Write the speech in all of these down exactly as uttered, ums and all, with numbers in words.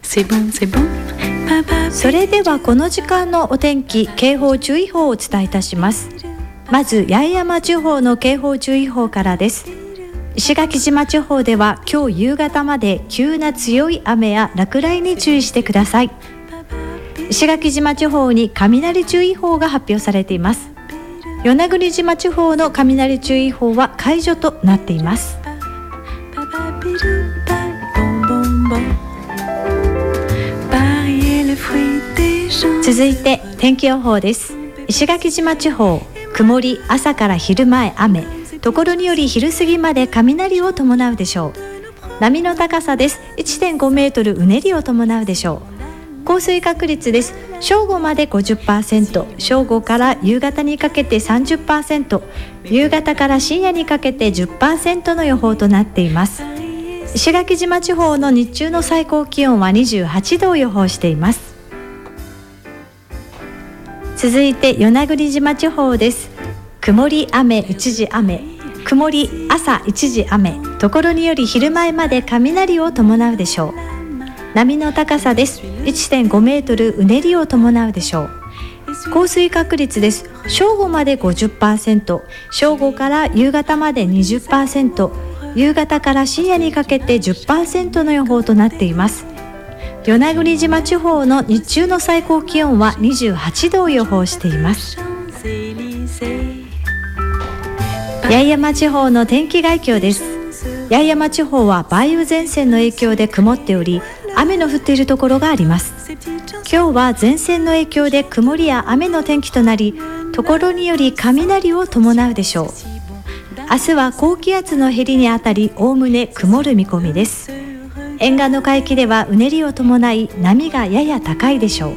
それではこの時間のお天気警報注意報をお伝えいたします。まず八重山地方の警報注意報からです。石垣島地方では今日夕方まで急な強い雨や落雷に注意してください。石垣島地方に雷注意報が発表されています。与那国島地方の雷注意報は解除となっています。続いて天気予報です。石垣島地方、曇り、朝から昼前雨、ところにより昼過ぎまで雷を伴うでしょう。波の高さです。 いってんご メートル、うねりを伴うでしょう。降水確率です。正午まで ごじゅっパーセント、正午から夕方にかけて さんじゅっパーセント、夕方から深夜にかけて じゅっパーセント の予報となっています。石垣島地方の日中の最高気温はにじゅうはちどを予報しています。続いて与那国島地方です。曇り、雨、一時雨、曇り、朝一時雨、ところにより昼前まで雷を伴うでしょう。波の高さです。 いってんご メートル、うねりを伴うでしょう。降水確率です。正午まで ごじゅっパーセント、正午から夕方まで にじゅっパーセント、夕方から深夜にかけて じゅっパーセント の予報となっています。与那国島地方の日中の最高気温はにじゅうはちどを予報しています。八重山地方の天気概況です。八重山地方は梅雨前線の影響で曇っており、雨の降っているところがあります。今日は前線の影響で曇りや雨の天気となり、ところにより雷を伴うでしょう。明日は高気圧のへりにあたり、おおむね曇る見込みです。沿岸の海域ではうねりを伴い、波がやや高いでしょう。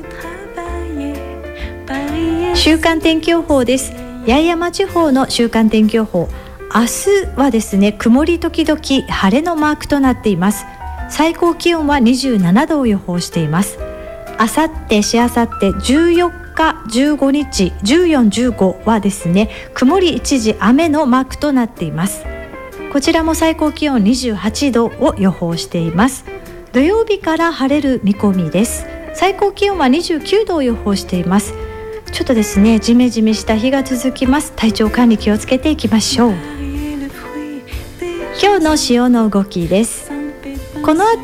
週間天気予報です。八重山地方の週間天気予報、明日はですね、曇り時々晴れのマークとなっています。最高気温はにじゅうななどを予報しています。あさって、しあさってじゅうよっか、じゅうごにち、じゅうよん、じゅうごはですね、曇り一時雨のマークとなっています。こちらも最高気温にじゅうはちどを予報しています。土曜日から晴れる見込みです。最高気温はにじゅうきゅうどを予報しています。ちょっとですね、ジメジメした日が続きます。体調管理気をつけていきましょう。今日の潮の動きです。この後